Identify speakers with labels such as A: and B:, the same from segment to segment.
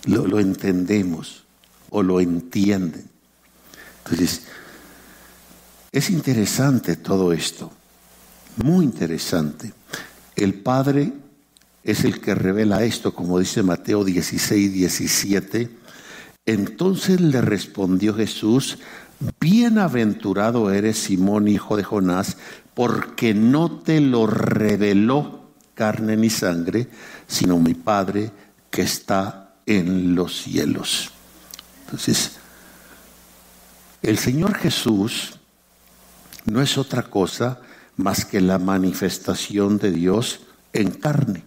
A: lo entendemos o lo entienden. Entonces, es interesante todo esto, muy interesante. El Padre es el que revela esto, como dice Mateo 16:17. Entonces le respondió Jesús: bienaventurado eres, Simón, hijo de Jonás, porque no te lo reveló carne ni sangre, sino mi Padre que está en los cielos. Entonces, el Señor Jesús no es otra cosa más que la manifestación de Dios en carne.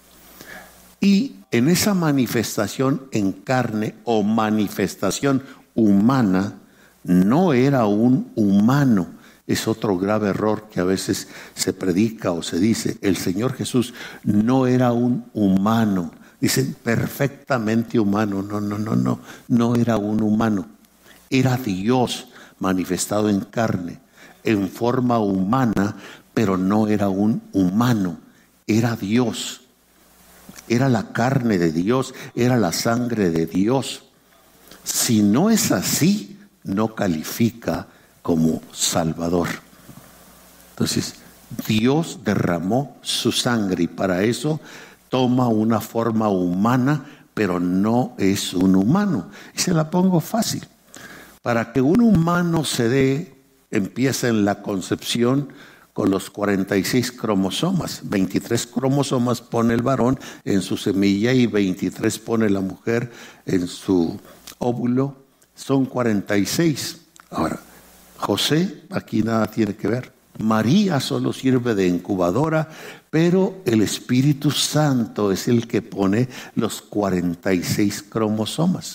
A: Y en esa manifestación en carne o manifestación humana, no era un humano. Es otro grave error que a veces se predica o se dice. El Señor Jesús no era un humano. Dicen perfectamente humano. No era un humano. Era Dios manifestado en carne, en forma humana, pero no era un humano. Era Dios. Era la carne de Dios, era la sangre de Dios. Si no es así, no califica como Salvador. Entonces, Dios derramó su sangre y para eso toma una forma humana, pero no es un humano. Y se la pongo fácil. Para que un humano se dé, empieza en la concepción con los 46 cromosomas. 23 cromosomas pone el varón en su semilla y 23 pone la mujer en su óvulo. Son 46. Ahora, José, aquí nada tiene que ver. María solo sirve de incubadora, pero el Espíritu Santo es el que pone los 46 cromosomas.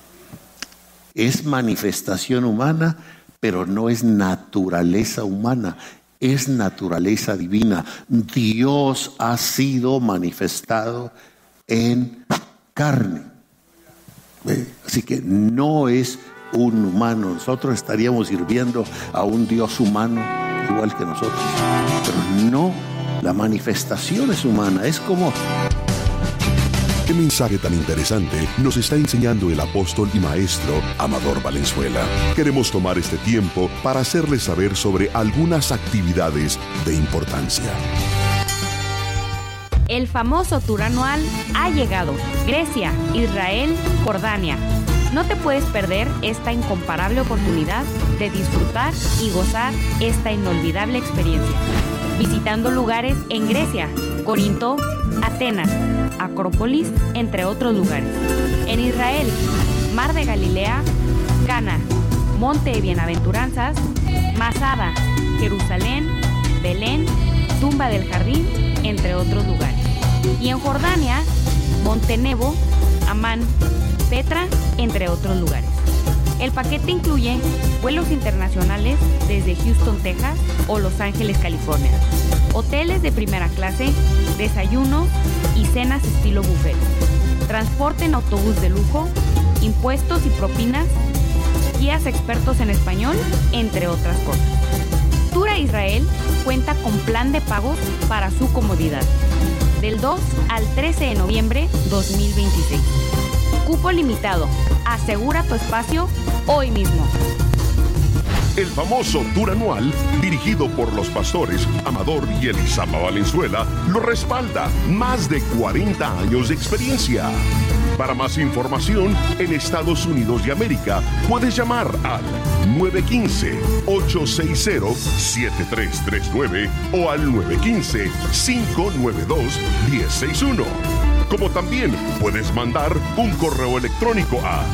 A: Es manifestación humana, pero no es naturaleza humana, es naturaleza divina. Dios ha sido manifestado en carne. Así que no es un humano. Nosotros estaríamos sirviendo a un Dios humano igual que nosotros, pero no, la manifestación es humana. Es como...
B: ¿Qué mensaje tan interesante nos está enseñando el apóstol y maestro Amador Valenzuela? Queremos tomar este tiempo para hacerles saber sobre algunas actividades de importancia.
C: El famoso tour anual ha llegado. Grecia, Israel, Jordania. No te puedes perder esta incomparable oportunidad de disfrutar y gozar esta inolvidable experiencia. Visitando lugares en Grecia, Corinto, Atenas, Acrópolis, entre otros lugares. En Israel, Mar de Galilea, Cana, Monte de Bienaventuranzas, Masada, Jerusalén, Belén, Tumba del Jardín, entre otros lugares. Y en Jordania, Monte Nebo, Amán, Petra, entre otros lugares. El paquete incluye vuelos internacionales desde Houston, Texas o Los Ángeles, California, hoteles de primera clase, desayunos y cenas estilo buffet, transporte en autobús de lujo, impuestos y propinas, guías expertos en español, entre otras cosas. Tour a Israel cuenta con plan de pagos para su comodidad, del 2 al 13 de noviembre 2026. Cupo limitado. Asegura tu espacio hoy mismo.
B: El famoso tour anual, dirigido por los pastores Amador y Elisama Valenzuela, lo respalda. Más de 40 años de experiencia. Para más información, en Estados Unidos de América, puedes llamar al 915-860-7339 o al 915-592-1061. Como también puedes mandar un correo electrónico a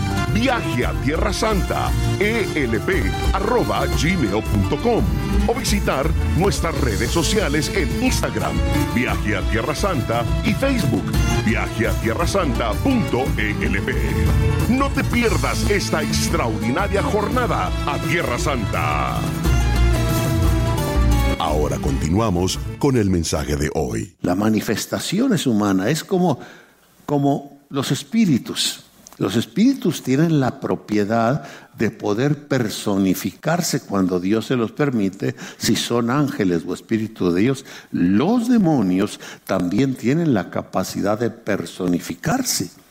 B: viajeatierrasanta@gmail.com o visitar nuestras redes sociales en Instagram, Viaje a Tierra Santa, y Facebook, viajeatierrasanta.elp. No te pierdas esta extraordinaria jornada a Tierra Santa. Ahora continuamos con el mensaje de hoy.
A: La manifestación es humana, es como los espíritus. Los espíritus tienen la propiedad de poder personificarse cuando Dios se los permite, si son ángeles o espíritus de Dios. Los demonios también tienen la capacidad de personificarse.